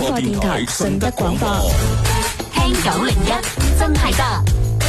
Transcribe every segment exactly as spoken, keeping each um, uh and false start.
過電台順德廣播， 聽九零一真係得。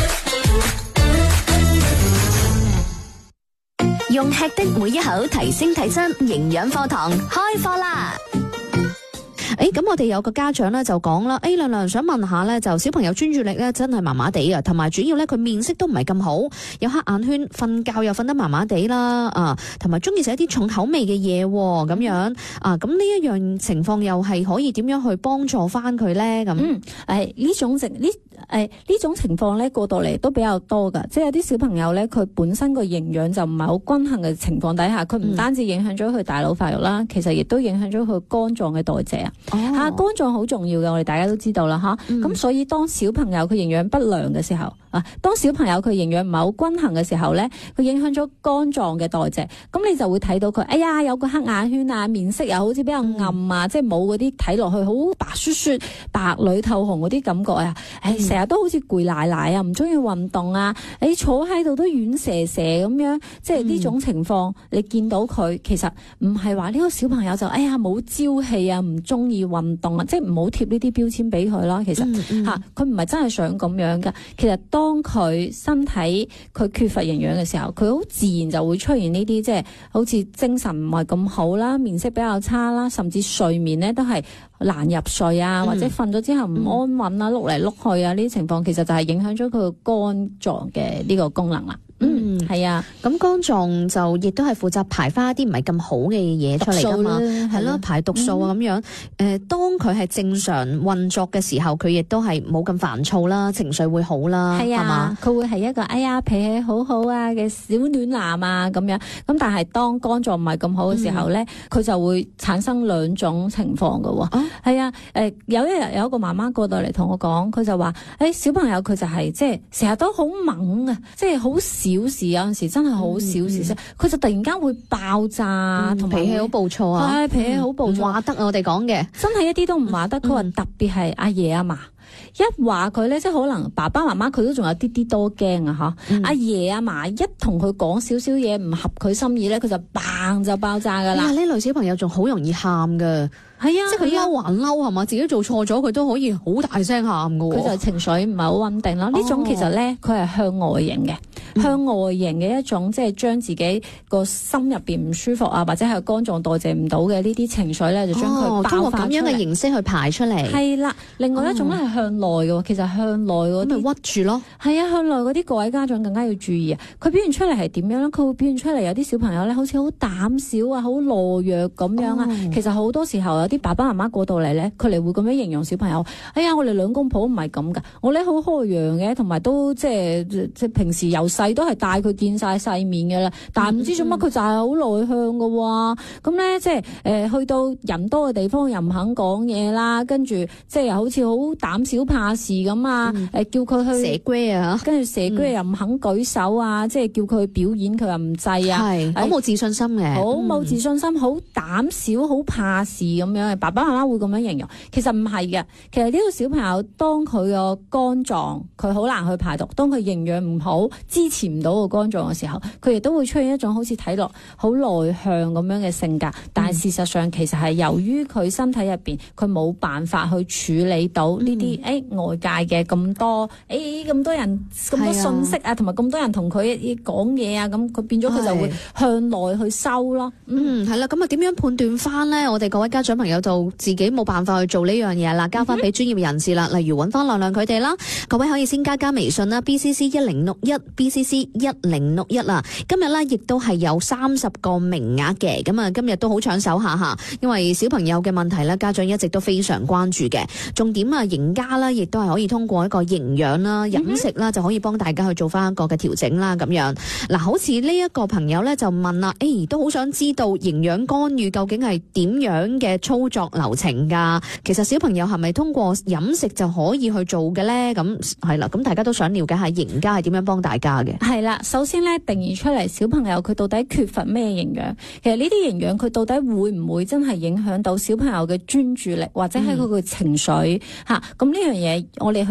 用吃的每一口提升體質，營養課堂開課啦！ 誒，咁我哋有個家長咧就講啦，誒，亮亮想問下咧，就小朋友專注力咧真係麻麻地啊，同埋主要咧佢面色都唔係咁好，有黑眼圈，瞓覺又瞓得麻麻地啦，啊，同埋中意食一啲重口味嘅嘢咁樣啊，咁呢一樣情況又係可以點樣去幫助翻佢咧？咁嗯，誒呢種情呢誒呢種情況咧過到嚟都比較多噶，即係有啲小朋友咧佢本身個營養就唔係好均衡嘅情況底下，佢唔單止影響咗佢大腦發育啦，其實亦都影響咗佢肝臟嘅代謝啊。吓、哦，肝臟好重要嘅，我哋大家都知道啦，吓。咁、嗯、所以當小朋友佢營養不良嘅時候，啊，當小朋友佢營養唔係好均衡嘅時候咧，佢影響咗肝臟嘅代謝，咁你就會睇到佢，哎呀，有個黑眼圈啊，面色又好似比較暗啊，嗯、即係冇嗰啲睇落去好白雪雪、白裏透紅嗰啲感覺啊，誒，成日都好似攰奶奶啊，唔中意運動啊，誒，坐喺度都軟蛇蛇咁樣，即係呢種情況，嗯、你見到佢其實唔係話呢個小朋友就哎呀冇朝氣啊，唔中意運動啊，即係唔好貼呢啲標籤俾佢啦。其實吓，佢唔係真係想咁樣噶。其實當佢身體佢缺乏營養嘅時候，佢好自然就會出現呢啲，即係好似精神唔係咁好啦，面色比較差啦，甚至睡眠咧都係難入睡啊，嗯、或者瞓咗之後唔安穩啊，碌嚟碌去啊，呢啲情況其實就係影響咗佢個肝臟嘅呢個功能啦。嗯，係啊， 咁肝臟就亦都係負責排翻一啲唔係咁好嘅嘢出嚟噶嘛，係咯，排毒素啊咁樣。誒、嗯，當佢係正常運作嘅時候，佢亦都係冇咁煩躁啦，情緒會好啦，係啊， 佢會係一個哎呀脾氣好好啊嘅小暖男啊咁樣。咁但係當肝臟唔係咁好嘅時候咧，佢、嗯、就會產生兩種情況噶。哦，係啊，誒，有一日有一個媽媽過到嚟同我講，佢就話：誒、欸，小朋友佢就係、是、即係成日都好猛啊，即係好小事，有陣時真係好小事啫，佢、嗯、就突然間會爆炸，同、嗯、 脾氣好暴躁啊， 係脾氣好暴躁， 唔話得啊！我哋講嘅真係一啲都唔話得。佢、嗯、話特別係阿爺阿嫲，一話佢咧，即係可能爸爸媽媽佢都仲有啲啲多驚啊！吓、嗯，阿爺阿嫲一同佢講少少嘢唔合佢心意咧，佢就嘭就爆炸噶啦。 呢類小朋友仲好容易喊噶。係啊，即係佢嬲還嬲係嘛，自己做錯咗佢都可以好大聲喊噶。佢就情緒唔係好穩定啦。呢、哦、種其實咧，佢係向外型嘅、嗯，向外型嘅一種即係將自己個心入邊唔舒服啊，或者係肝臟代謝唔到嘅呢啲情緒咧，就將佢爆發出嚟。咁樣嘅形式去排出嚟。係啦，另外一種咧係向內嘅，其實向內嗰啲咪屈住咯。係啊，向內嗰啲各位家長更加要注意啊。佢表現出嚟係點樣咧？佢會表現出嚟有啲小朋友咧，好似好膽小啊，好懦弱咁樣啊、哦。其實好多時候有啲爸爸媽媽過到嚟咧，佢哋會咁樣形容小朋友。哎呀，我哋兩公婆唔係咁噶，我咧好開揚嘅，同埋都即係即係平時由細都係帶佢見晒世面嘅啦。但係唔知做乜佢就係好內向嘅喎。咁咧即係誒、呃、去到人多嘅地方又唔肯講嘢啦，跟住即係又好似好膽小怕事咁啊。誒、嗯、叫佢去蛇龜啊，跟住蛇龜又唔肯舉手啊，嗯、即係叫佢去表演佢又唔制啊，係好冇自信心嘅，好冇自信心，好、嗯、膽小，好怕事咁樣嘅。爸爸媽媽會咁樣形容，其實唔係嘅。其實呢個小朋友當佢個肝臟佢好難去排毒，當佢營養唔好，支持唔到個肝臟嘅時候，佢亦都會出現一種好似睇落好內向咁樣嘅性格。但係事實上，其實係由於佢身體入邊佢冇辦法去處理到呢啲誒外界嘅咁多誒咁多人咁多信息啊，同埋咁多人同佢講嘢啊，咁佢變咗佢就會向內去收咯。嗯，係啦，咁啊點樣判斷翻咧？我哋各位家長朋友就自己冇辦法去做呢樣嘢啦，交翻俾專業人士啦、嗯。例如揾翻亮亮佢哋啦，各位可以先加加微信啦 ，B C C 一零六一 B C C 一零六一啦。今日咧亦都係有三十個名額嘅，咁啊今日都好搶手下下，因為小朋友嘅問題咧，家長一直都非常關注嘅。重點啊，營家啦，亦都係可以通過一個營養啦、飲食啦，就可以幫大家去做翻一個嘅調整啦，咁樣。嗱，好似呢一個朋友咧就問啦，誒、欸，都好想知道營養干預究竟係點樣嘅操作流程噶？其實小朋友係咪通過飲食就可以去做嘅咧？咁係啦，咁大家都想了解下營家係點樣幫大家嘅。 係啦，首先咧定義出嚟，小朋友佢到底缺乏咩營養？其實呢啲營養佢到底會唔會真係影響到小朋友嘅專注力，或者係佢嘅情緒吓？咁呢樣嘢我哋去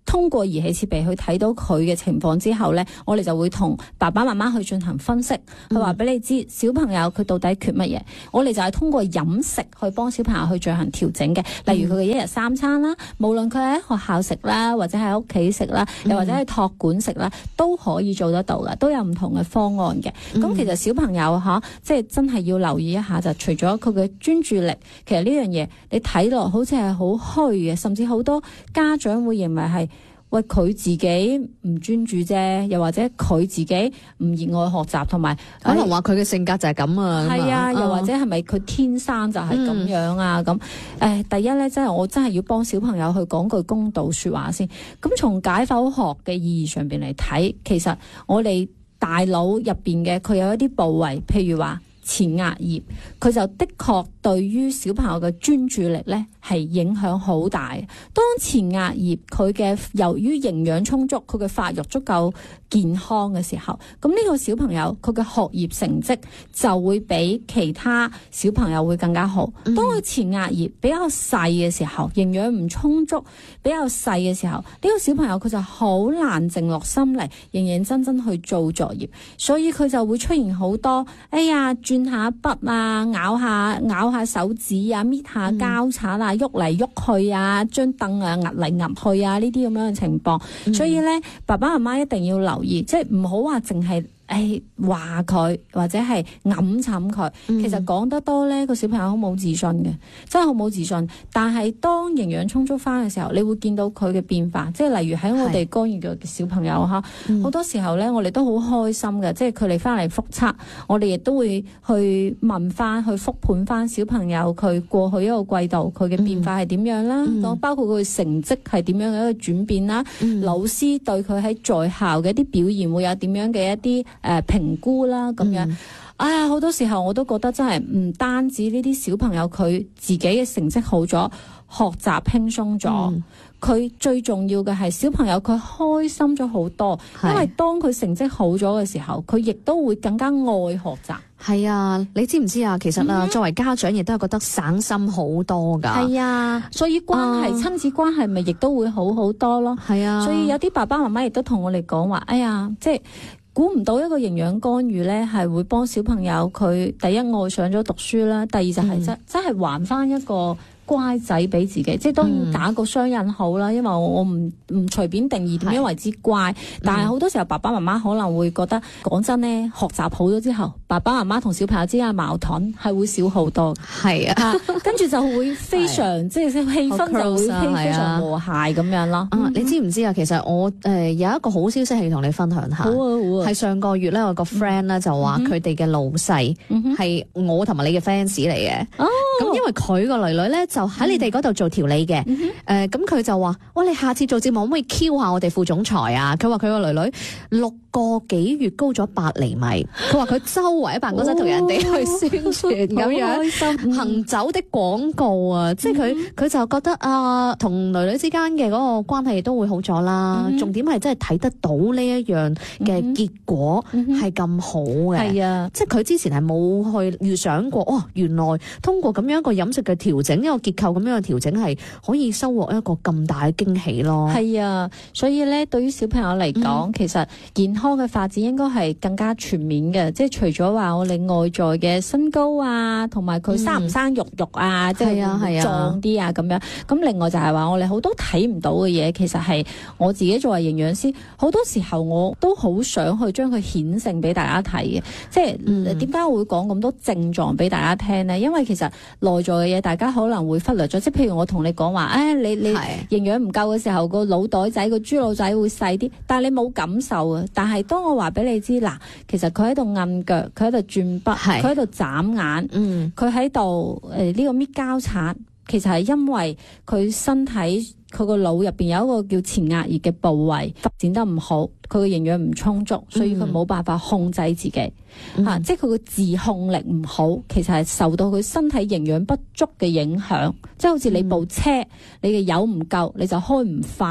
通過儀器設備去睇到佢嘅情況之後咧，我哋就會同爸爸媽媽去進行分析，去話俾你知小朋友佢到底缺乜嘢。我哋就係通過飲食去幫小朋友去進行調整嘅，例如佢嘅一日三餐啦，無論佢喺學校食啦，或者喺屋企食啦，又或者喺託管食啦，都可以做得到嘅，都有唔同嘅方案嘅。咁、嗯、其實小朋友吓，即係真係要留意一下，就除咗佢嘅專注力，其實呢樣嘢你睇落好似係好虛嘅，甚至好多家長會認為係喂佢自己唔專注啫，又或者佢自己唔熱愛學習，同埋可能話佢嘅性格就係咁啊。 係啊， 嗯、 又或者係咪佢天生就係咁樣啊？咁、嗯、誒，第一咧，真係我真係要幫小朋友去講句公道說話先。咁從解剖學嘅意義上邊嚟睇，其實我哋大腦入邊嘅佢有一啲部位，譬如話前額葉，佢就的確對於小朋友嘅專注力咧係影響好大。當前額葉佢嘅由於營養充足，佢嘅發育足夠健康嘅時候，咁呢個小朋友佢嘅學業成績就會比其他小朋友會更加好。當佢前額葉比較細嘅時候，營養唔充足，比較細嘅時候，呢個小朋友佢就好難靜落心嚟認認真真去做作業，所以佢就會出現好多哎呀轉下筆啊，咬下咬下手指啊，搣下膠擦啊，喐嚟喐去啊，張凳啊壓嚟壓去啊，呢啲咁樣嘅情況。嗯、所以咧，爸爸媽媽一定要留意，即係唔好話淨係誒話佢或者係揞沉佢。其實講得多咧，個小朋友好冇自信嘅，真係好冇自信。但係當營養充足翻嘅時候，你會見到佢嘅變化。即係例如喺我哋干預嘅小朋友吓，好、嗯、多時候咧，我哋都好開心嘅。即係佢哋翻嚟複測，我哋亦都會去問翻、去復盤翻小朋友佢過去一個季度佢嘅變化係點樣啦。咁、嗯、包括佢成績係點樣嘅一個轉變啦、嗯，老師對佢喺在，在校嘅一啲表現會有點樣嘅一啲誒評估啦，咁樣。嗯哎呀，好多時候我都覺得真係唔單止呢啲小朋友佢自己嘅成績好咗，學習輕鬆咗，佢、嗯、最重要嘅係小朋友佢開心咗好多，因為當佢成績好咗嘅時候，佢亦都會更加愛學習。 係啊，你知唔知啊？其實啊、嗯，作為家長亦都係覺得省心好多噶。係啊，所以關係、親、啊、子關係咪亦都會好好多咯。係啊，所以有啲爸爸媽媽亦都同我哋講話，哎呀，即係。估唔到一個營養干預咧，係會幫小朋友佢第一愛上咗讀書啦，第二就係真、嗯、真係還翻一個乖仔俾自己，即係當然打個雙引號啦，因為我唔唔隨便定義點樣為之乖，但係好多時候爸爸媽媽可能會覺得，講真咧，學習好咗之後，爸爸媽媽同小朋友之間嘅矛盾係會少好多。係啊，跟住就會非常即係氣氛就會非常和諧咁樣咯。 啊，你知唔知啊？其實我誒、呃、有一個好消息係同你分享下。好啊，好啊。係上個月咧，我個 friend 咧就話佢哋嘅老細係我同埋你嘅 fans 嚟嘅。哦。咁因為佢個女女咧。就喺你哋嗰度做調理嘅，誒、嗯，咁、呃、佢就話：，喂，你下次做節目可唔可以 Q 下我哋副總裁啊？佢話佢個女女六個幾月高咗八厘米，佢話佢周圍喺辦公室同人哋去宣傳咁、哦、樣，行走的廣告啊，嗯、即係佢佢就覺得啊，同女女之間嘅嗰個關係都會好咗啦、嗯。重點係真係睇得到呢一樣嘅結果係咁好嘅，係、嗯、啊，即係佢之前係冇去預想過，哦，原來通過咁樣一個飲食嘅調整，一個結構咁樣嘅調整係可以收穫一個咁大嘅驚喜咯。係啊，所以咧，對於小朋友嚟講、嗯，其實健康嘅發展應該係更加全面嘅，即係除咗話我哋外在嘅身高啊，同埋佢生唔生肉肉啊，嗯、即係壯啲啊咁樣。咁另外就係話我哋好多睇唔到嘅嘢，其實係我自己作為營養師，好多時候我都好想去將佢顯性俾大家睇嘅。即係點解我會講咁多症狀俾大家聽呢？因為其實內在嘅嘢，大家可能會忽略咗。即係譬如我同你講話，誒、哎，你你營養唔夠嘅時候，個腦袋仔個豬腦仔會細啲，但係你冇感受啊。但係當我話俾你知，嗱，其實佢喺度按腳，佢喺度轉筆，佢喺度眨眼，佢喺度誒呢個搣膠擦，其實係因為佢身體佢個腦入邊有一個叫前額葉嘅部位發展得唔好，佢嘅營養唔充足，所以佢冇辦法控制自己，吓、嗯啊，即係佢個自控力唔好，其實係受到佢身體營養不足嘅影響，即係好似你部車，嗯、你嘅油唔夠，你就開唔快。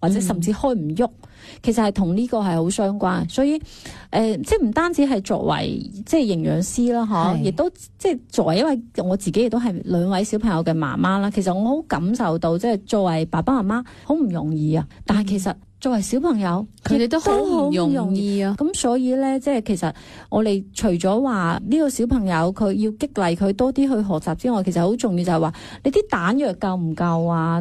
或者甚至開唔喐，嗯、其實係同呢個係好相關。所以誒、呃，即係唔單止係作為即係營養師啦，嗬，亦都即係作為，因為我自己亦都係兩位小朋友嘅媽媽啦。其實我好感受到，即係作為爸爸媽媽好唔容易啊。但係其實作為小朋友， 佢哋都好唔容易啊。 咁所以咧，即係其實我哋除咗話呢個小朋友佢要激勵佢多啲去學習之外，其實好重要就係話你啲彈藥夠唔夠啊？